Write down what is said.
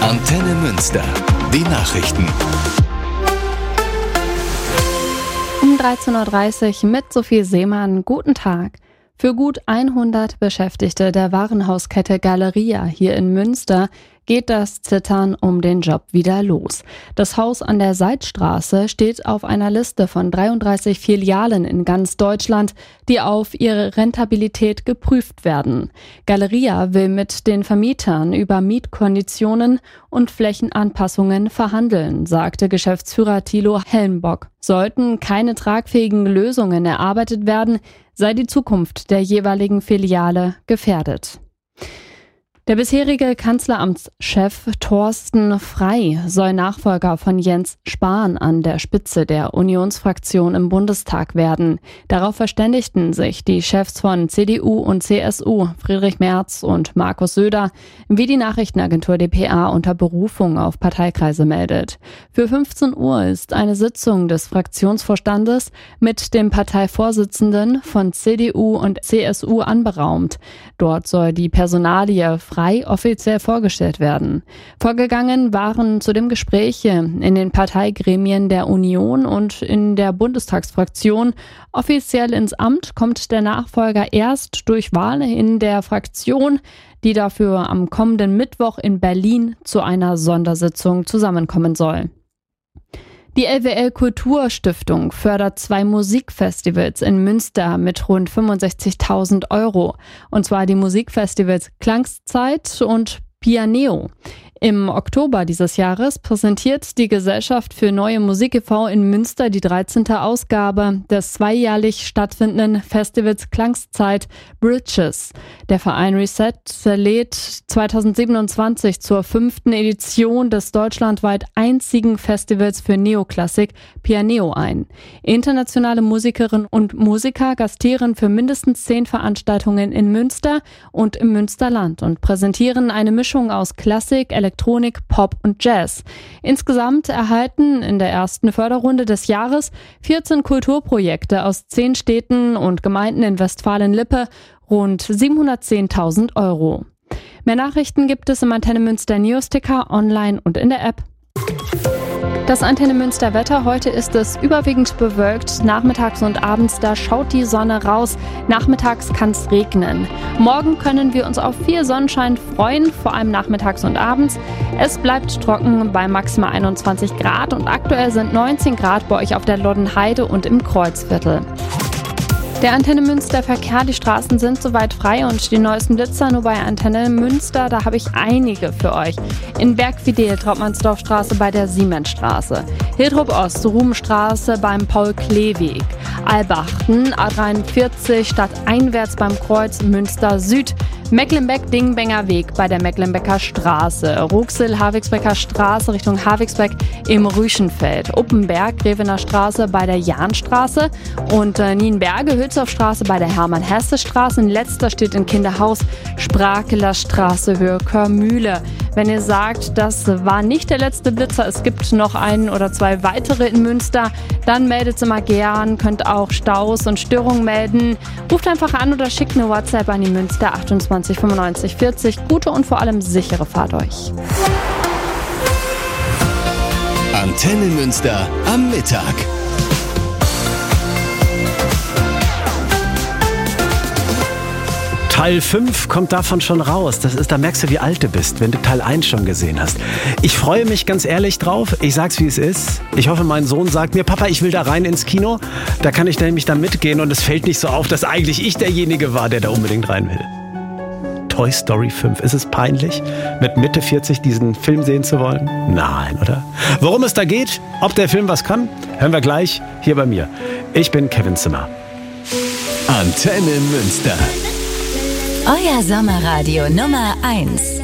Antenne Münster. Die Nachrichten. Um 13.30 Uhr mit Sophie Seemann. Guten Tag. Für gut 100 Beschäftigte der Warenhauskette Galeria hier in Münster geht das Zittern um den Job wieder los. Das Haus an der Seidstraße steht auf einer Liste von 33 Filialen in ganz Deutschland, die auf ihre Rentabilität geprüft werden. Galeria will mit den Vermietern über Mietkonditionen und Flächenanpassungen verhandeln, sagte Geschäftsführer Thilo Helmbock. Sollten keine tragfähigen Lösungen erarbeitet werden, sei die Zukunft der jeweiligen Filiale gefährdet. Der bisherige Kanzleramtschef Thorsten Frey soll Nachfolger von Jens Spahn an der Spitze der Unionsfraktion im Bundestag werden. Darauf verständigten sich die Chefs von CDU und CSU, Friedrich Merz und Markus Söder, wie die Nachrichtenagentur dpa unter Berufung auf Parteikreise meldet. Für 15 Uhr ist eine Sitzung des Fraktionsvorstandes mit dem Parteivorsitzenden von CDU und CSU anberaumt. Dort soll die Personalie Frey offiziell vorgestellt werden. Vorgegangen waren zudem Gespräche in den Parteigremien der Union und in der Bundestagsfraktion. Offiziell ins Amt kommt der Nachfolger erst durch Wahl in der Fraktion, die dafür am kommenden Mittwoch in Berlin zu einer Sondersitzung zusammenkommen soll. Die LWL Kulturstiftung fördert 2 Musikfestivals in Münster mit rund 65.000 €. Und zwar die Musikfestivals Klangszeit und Pianeo. Im Oktober dieses Jahres präsentiert die Gesellschaft für Neue Musik e.V. in Münster die 13. Ausgabe des zweijährlich stattfindenden Festivals Klangszeit Bridges. Der Verein Reset lädt 2027 zur 5. Edition des deutschlandweit einzigen Festivals für Neoklassik Pianeo ein. Internationale Musikerinnen und Musiker gastieren für mindestens 10 Veranstaltungen in Münster und im Münsterland und präsentieren eine Mischung aus Klassik, Elektronik, Pop und Jazz. Insgesamt erhalten in der ersten Förderrunde des Jahres 14 Kulturprojekte aus 10 Städten und Gemeinden in Westfalen-Lippe rund 710.000 €. Mehr Nachrichten gibt es im Antenne Münster Newsticker, online und in der App. Das Antenne Münster Wetter. Heute ist es überwiegend bewölkt. Nachmittags und abends, da schaut die Sonne raus. Nachmittags kann es regnen. Morgen können wir uns auf viel Sonnenschein freuen, vor allem nachmittags und abends. Es bleibt trocken bei maximal 21 Grad und aktuell sind 19 Grad bei euch auf der Loddenheide und im Kreuzviertel. Der Antenne Münster Verkehr, die Straßen sind soweit frei und die neuesten Blitzer nur bei Antenne Münster, da habe ich einige für euch. In Bergfidel, Trautmannsdorfstraße bei der Siemensstraße, Hiltrup Ost, Rubenstraße beim Paul-Klee-Weg, Albachten, A43 stadteinwärts beim Kreuz Münster Süd, Mecklenbeck-Dingbenger Weg bei der Mecklenbecker Straße, Ruxel-Havigsbecker Straße Richtung Havigsbeck im Rüschenfeld, Uppenberg, Grevener Straße bei der Jahnstraße und Nienberge, Hülshoffstraße bei der Hermann-Hesse-Straße. In letzter steht in Kinderhaus Sprakeler Straße, Höhe Körmühle. Wenn ihr sagt, das war nicht der letzte Blitzer, es gibt noch 1 oder 2 weitere in Münster, dann meldet es immer gern, könnt auch Staus und Störungen melden. Ruft einfach an oder schickt eine WhatsApp an die Münster 28 95 40. Gute und vor allem sichere Fahrt euch. Antenne Münster am Mittag. Teil 5 kommt davon schon raus. Da merkst du, wie alt du bist, wenn du Teil 1 schon gesehen hast. Ich freue mich ganz ehrlich drauf. Ich sag's, wie es ist. Ich hoffe, mein Sohn sagt mir, Papa, ich will da rein ins Kino. Da kann ich nämlich dann mitgehen und es fällt nicht so auf, dass eigentlich ich derjenige war, der da unbedingt rein will. Toy Story 5. Ist es peinlich, mit Mitte 40 diesen Film sehen zu wollen? Nein, oder? Worum es da geht, ob der Film was kann, hören wir gleich hier bei mir. Ich bin Kevin Zimmer. Antenne Münster. Euer Sommerradio Nummer 1.